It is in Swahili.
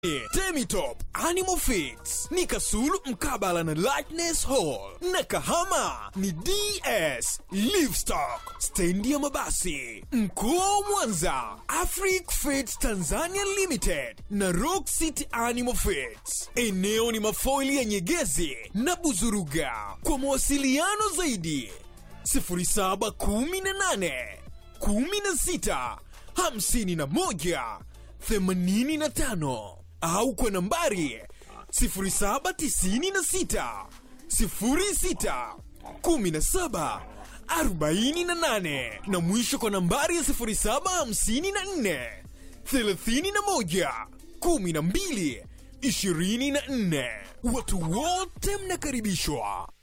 Temitop Animal Feeds ni Kasulu mkabala na Lightness Hall, na Kahama ni DS Livestock stendi ya mabasi. Mkoa wa Mwanza Afric Feeds Tanzania Limited na Rock City Animal Feeds. Eneo ni Mafoili ya Nyegezi na Buzuruga. Kwa mawasiliano zaidi 0718 16 51 85 au kwa nambari 0796 06 17 48 na mwisho kwa nambari ya 0754 31 12 24. Watu wote mnakaribishwa.